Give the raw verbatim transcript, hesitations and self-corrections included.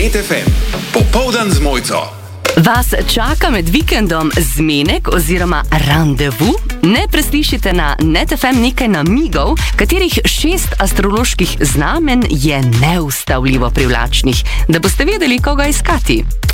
Net ef em, popoldan z Mojco. Vas čaka med vikendom zmenek oziroma randevu? Ne preslišite na Net ef em nekaj namigov, katerih šest astroloških znamen je neustavljivo privlačnih, da boste vedeli, koga iskati.